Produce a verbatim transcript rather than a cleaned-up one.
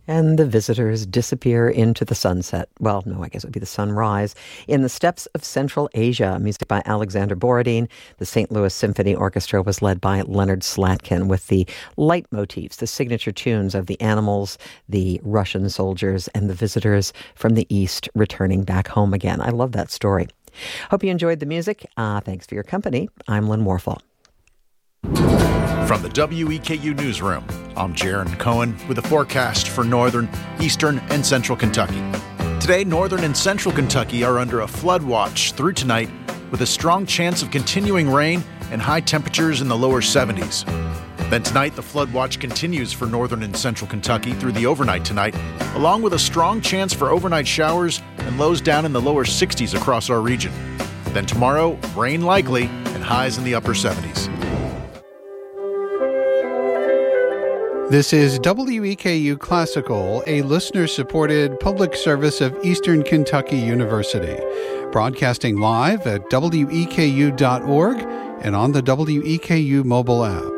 And the visitors disappear into the sunset. Well, no, I guess it would be the sunrise. In the steppes of Central Asia, music by Alexander Borodin. The Saint Louis Symphony Orchestra was led by Leonard Slatkin with the leitmotifs, the signature tunes of the animals, the Russian soldiers, and the visitors from the East returning back home again. I love that story. Hope you enjoyed the music. Uh, thanks for your company. I'm Lynn Warfel. From the W E K U Newsroom, I'm Jaron Cohen with a forecast for northern, eastern, and central Kentucky. Today, northern and central Kentucky are under a flood watch through tonight with a strong chance of continuing rain and high temperatures in the lower seventies. Then tonight, the flood watch continues for northern and central Kentucky through the overnight tonight, along with a strong chance for overnight showers and lows down in the lower sixties across our region. Then tomorrow, rain likely and highs in the upper seventies. This is W E K U Classical, a listener-supported public service of Eastern Kentucky University, broadcasting live at W E K U dot org and on the W E K U mobile app.